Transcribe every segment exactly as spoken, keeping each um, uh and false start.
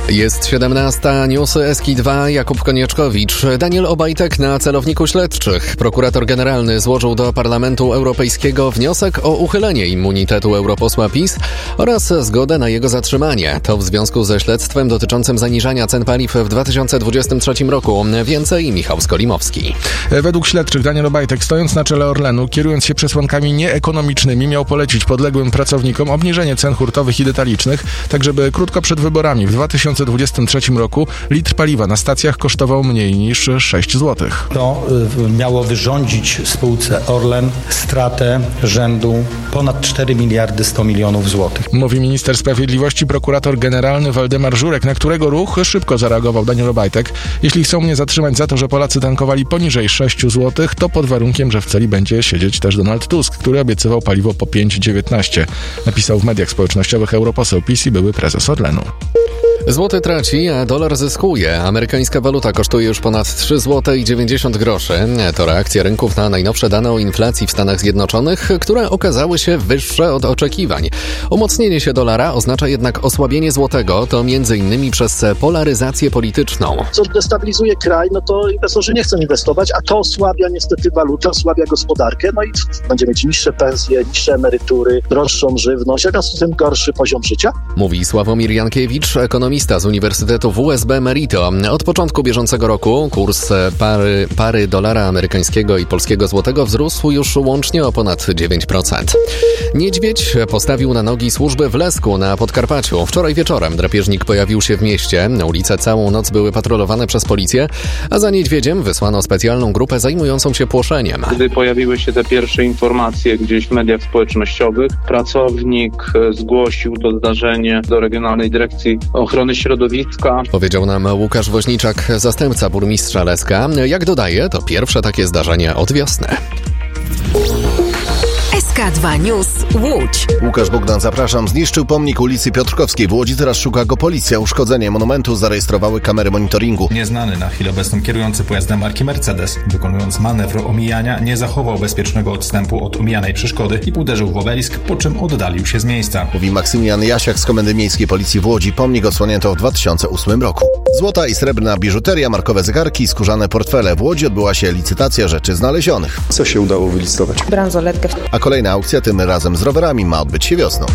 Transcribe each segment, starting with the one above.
Jest siedemnasta, newsy S K I dwa, Jakub Konieczkowicz. Daniel Obajtek na celowniku śledczych. Prokurator generalny złożył do Parlamentu Europejskiego wniosek o uchylenie immunitetu europosła PiS oraz zgodę na jego zatrzymanie. To w związku ze śledztwem dotyczącym zaniżania cen paliw w dwa tysiące dwudziestym trzecim roku. Więcej Michał Skolimowski. Według śledczych Daniel Obajtek, stojąc na czele Orlenu, kierując się przesłankami nieekonomicznymi, miał polecić podległym pracownikom obniżenie cen hurtowych i detalicznych, tak żeby krótko przed wyborami w dwa tysiące dwudziestym trzecim roku litr paliwa na stacjach kosztował mniej niż sześć złotych. To miało wyrządzić spółce Orlen stratę rzędu ponad cztery miliardy sto milionów złotych. Mówi minister sprawiedliwości, prokurator generalny Waldemar Żurek, na którego ruch szybko zareagował Daniel Obajtek. Jeśli chcą mnie zatrzymać za to, że Polacy tankowali poniżej sześć złotych, to pod warunkiem, że w celi będzie siedzieć też Donald Tusk, który obiecywał paliwo po pięć dziewiętnaście. Napisał w mediach społecznościowych europoseł PiS i były prezes Orlenu. Złoty traci, a dolar zyskuje. Amerykańska waluta kosztuje już ponad trzy złote dziewięćdziesiąt groszy. To reakcja rynków na najnowsze dane o inflacji w Stanach Zjednoczonych, które okazały się wyższe od oczekiwań. Umocnienie się dolara oznacza jednak osłabienie złotego, to między innymi przez polaryzację polityczną. Co destabilizuje kraj, no to inwestorzy nie chcą inwestować, a to osłabia niestety walutę, osłabia gospodarkę, no i będziemy mieć niższe pensje, niższe emerytury, droższą żywność, a z tym gorszy poziom życia. Mówi Sławomir Jankiewicz, ekonomista z Uniwersytetu W S B Merito. Od początku bieżącego roku kurs pary, pary dolara amerykańskiego i polskiego złotego wzrósł już łącznie o ponad dziewięć procent. Niedźwiedź postawił na nogi służby w Lesku na Podkarpaciu. Wczoraj wieczorem drapieżnik pojawił się w mieście. Ulice całą noc były patrolowane przez policję, a za niedźwiedziem wysłano specjalną grupę zajmującą się płoszeniem. Gdy pojawiły się te pierwsze informacje gdzieś w mediach społecznościowych, pracownik zgłosił to zdarzenie do Regionalnej Dyrekcji Ochrony Środowiska. Powiedział nam Łukasz Woźniczak, zastępca burmistrza Leska. Jak dodaje, to pierwsze takie zdarzenie od wiosny. S K dwa News Łódź. Łukasz Bogdan, zapraszam. Zniszczył pomnik ulicy Piotrkowskiej w Łodzi. Teraz szuka go policja. Uszkodzenie monumentu zarejestrowały kamery monitoringu. Nieznany na chwilę obecną kierujący pojazdem marki Mercedes, wykonując manewr omijania, nie zachował bezpiecznego odstępu od omijanej przeszkody i uderzył w obelisk, po czym oddalił się z miejsca. Mówi Maksymilian Jasiak z Komendy Miejskiej Policji w Łodzi. Pomnik odsłonięto w dwa tysiące ósmym roku. Złota i srebrna biżuteria, markowe zegarki i skórzane portfele. W Łodzi odbyła się licytacja rzeczy znalezionych. Co się udało wylicytować? Bransoletkę. A kolejna aukcja, tym razem z rowerami, ma odbyć się wiosną.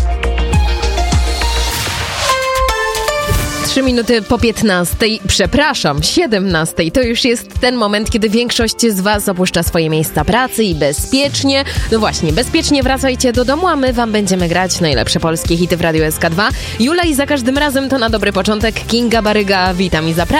Trzy minuty po piętnastej, przepraszam, siedemnastej. To już jest ten moment, kiedy większość z Was opuszcza swoje miejsca pracy i bezpiecznie, no właśnie, bezpiecznie wracajcie do domu, a my Wam będziemy grać najlepsze polskie hity w Radiu S K dwa. Jula i za każdym razem to na dobry początek Kinga Baryga. Witam i zapraszam.